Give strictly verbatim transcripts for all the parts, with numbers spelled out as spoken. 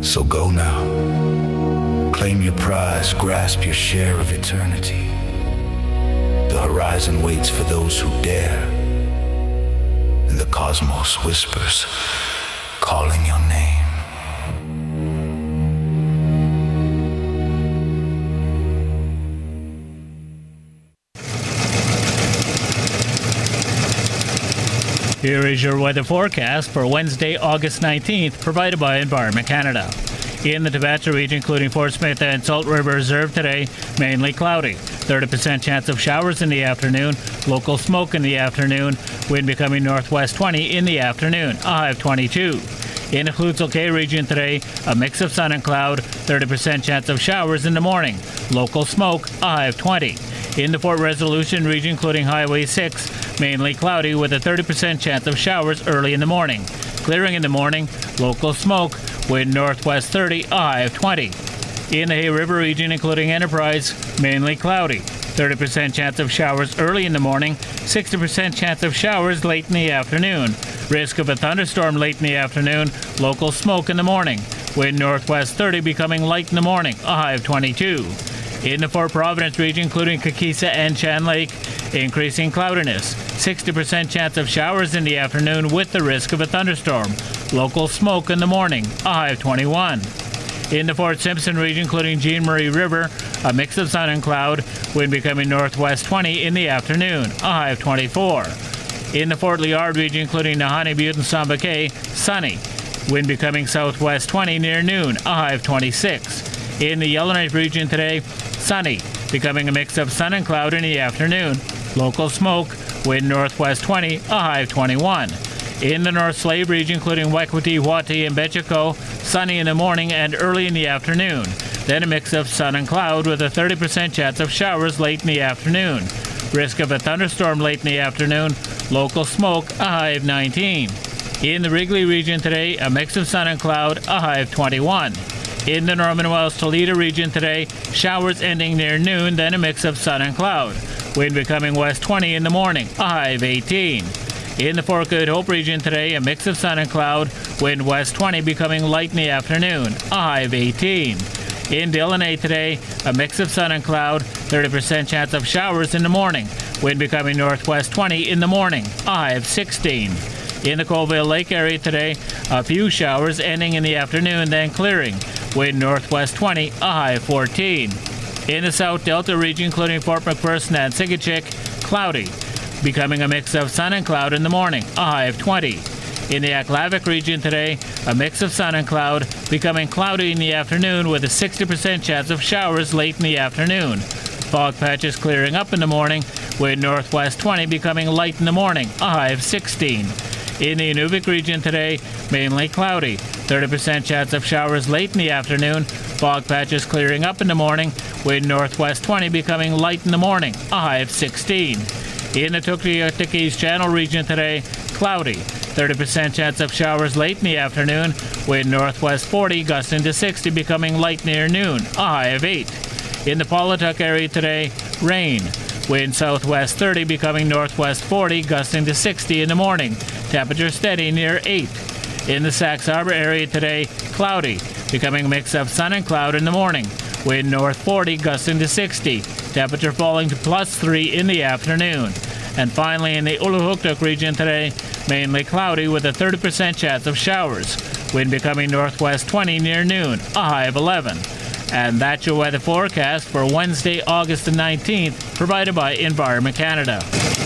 So go now. Claim your prize, grasp your share of eternity. The horizon waits for those who dare, and the cosmos whispers, calling your name. Here is your weather forecast for Wednesday, August nineteenth, provided by Environment Canada. In the Tabasco region, including Fort Smith and Salt River Reserve today, mainly cloudy. thirty percent chance of showers in the afternoon. Local smoke in the afternoon. Wind becoming northwest twenty in the afternoon. A high of twenty-two. In the Flutes-K region today, a mix of sun and cloud. thirty percent chance of showers in the morning. Local smoke. A high of twenty. In the Fort Resolution region, including Highway six, mainly cloudy with a thirty percent chance of showers early in the morning. Clearing in the morning. Local smoke. Wind northwest thirty, a high of twenty. In the Hay River region, including Enterprise, mainly cloudy. thirty percent chance of showers early in the morning. sixty percent chance of showers late in the afternoon. Risk of a thunderstorm late in the afternoon. Local smoke in the morning. Wind northwest thirty, becoming light in the morning, a high of twenty-two. In the Fort Providence region, including Kakisa and Chan Lake, increasing cloudiness. sixty percent chance of showers in the afternoon with the risk of a thunderstorm. Local smoke in the morning, a high of twenty-one. In the Fort Simpson region, including Jean Marie River, a mix of sun and cloud. Wind becoming northwest twenty in the afternoon, a high of twenty-four. In the Fort Liard region, including Nahanni Butte and Samba Cay, sunny. Wind becoming southwest twenty near noon, a high of twenty-six. In the Yellowknife region today, sunny, becoming a mix of sun and cloud in the afternoon. Local smoke, wind northwest twenty, a high of twenty-one. In the North Slave region, including Waikouti, Huati, and Betchiko, sunny in the morning and early in the afternoon. Then a mix of sun and cloud with a thirty percent chance of showers late in the afternoon. Risk of a thunderstorm late in the afternoon. Local smoke, a high of nineteen. In the Wrigley region today, a mix of sun and cloud, a high of twenty-one. In the Norman Wells Toledo region today, showers ending near noon, then a mix of sun and cloud. Wind becoming west twenty in the morning, a high of eighteen. In the Fort Good Hope region today, a mix of sun and cloud. Wind west twenty, becoming light in the afternoon, a high of eighteen. In Delaunay today, a mix of sun and cloud. thirty percent chance of showers in the morning. Wind becoming northwest twenty in the morning, a high of sixteen. In the Colville Lake area today, a few showers ending in the afternoon, then clearing. Wind northwest twenty, a high of fourteen. In the South Delta region, including Fort McPherson and Sigachik, cloudy, becoming a mix of sun and cloud in the morning, a high of twenty. In the Aklavik region today, a mix of sun and cloud, becoming cloudy in the afternoon with a sixty percent chance of showers late in the afternoon. Fog patches clearing up in the morning, wind northwest twenty, becoming light in the morning, a high of sixteen. In the Inuvik region today, mainly cloudy. thirty percent chance of showers late in the afternoon. Fog patches clearing up in the morning. Wind northwest twenty, becoming light in the morning, a high of sixteen. In the Tuktoyaktikis Channel region today, cloudy. thirty percent chance of showers late in the afternoon. Wind northwest forty, gusting to sixty, becoming light near noon, a high of eight. In the Paulatuk area today, rain. Wind southwest thirty, becoming northwest forty, gusting to sixty in the morning. Temperature steady near eight. In the Sax Harbor area today, cloudy, becoming a mix of sun and cloud in the morning. Wind north forty, gusting to sixty. Temperature falling to plus three in the afternoon. And finally, in the Uluhuktuk region today, mainly cloudy with a thirty percent chance of showers. Wind becoming northwest twenty near noon, a high of eleven. And that's your weather forecast for Wednesday, August the nineteenth, provided by Environment Canada.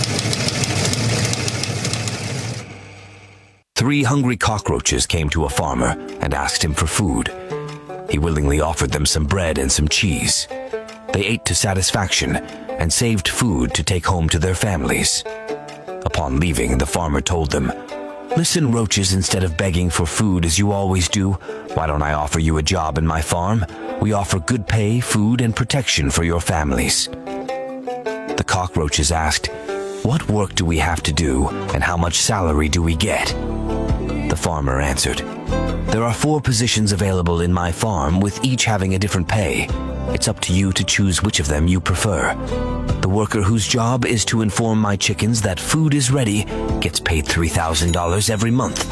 Three hungry cockroaches came to a farmer and asked him for food. He willingly offered them some bread and some cheese. They ate to satisfaction and saved food to take home to their families. Upon leaving, the farmer told them, "Listen, roaches, instead of begging for food as you always do, why don't I offer you a job in my farm? We offer good pay, food, and protection for your families." The cockroaches asked, "What work do we have to do, and how much salary do we get?" The farmer answered, "There are four positions available in my farm, with each having a different pay. It's up to you to choose which of them you prefer. The worker whose job is to inform my chickens that food is ready gets paid three thousand dollars every month.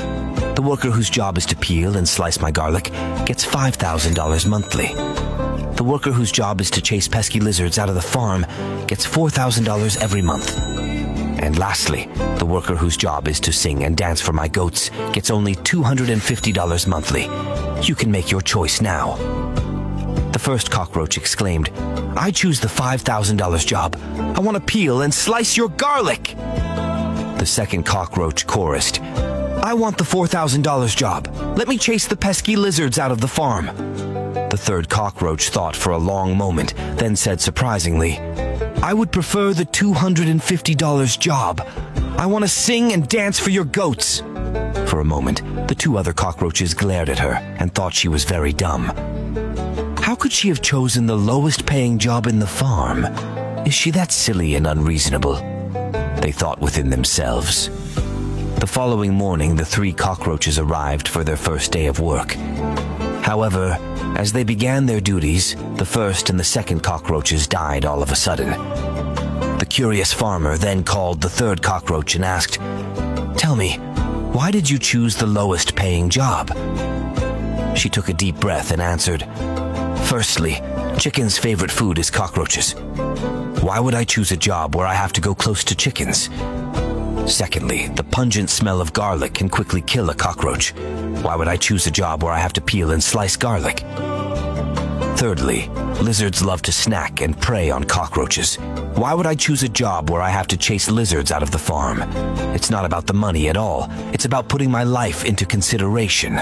The worker whose job is to peel and slice my garlic gets five thousand dollars monthly. The worker whose job is to chase pesky lizards out of the farm gets four thousand dollars every month. And lastly, the worker whose job is to sing and dance for my goats gets only two hundred fifty dollars monthly. You can make your choice now. The first cockroach exclaimed, I choose the five thousand dollars job. I want to peel and slice your garlic. The second cockroach chorused, I want the four thousand dollars job. Let me chase the pesky lizards out of the farm. The third cockroach thought for a long moment, then said surprisingly, I would prefer the two hundred fifty dollars job. I want to sing and dance for your goats. For a moment, the two other cockroaches glared at her and thought she was very dumb. How could she have chosen the lowest paying job in the farm? Is she that silly and unreasonable? They thought within themselves. The following morning, the three cockroaches arrived for their first day of work. However, as they began their duties, the first and the second cockroaches died all of a sudden. The curious farmer then called the third cockroach and asked, Tell me, why did you choose the lowest paying job? She took a deep breath and answered, Firstly, chickens' favorite food is cockroaches. Why would I choose a job where I have to go close to chickens? Secondly, the pungent smell of garlic can quickly kill a cockroach. Why would I choose a job where I have to peel and slice garlic? Thirdly, lizards love to snack and prey on cockroaches. Why would I choose a job where I have to chase lizards out of the farm? It's not about the money at all. It's about putting my life into consideration.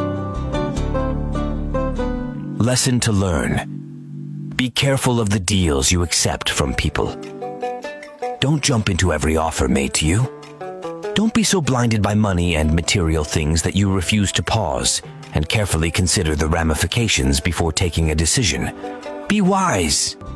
Lesson to learn. Be careful of the deals you accept from people. Don't jump into every offer made to you. Don't be so blinded by money and material things that you refuse to pause and carefully consider the ramifications before taking a decision. Be wise.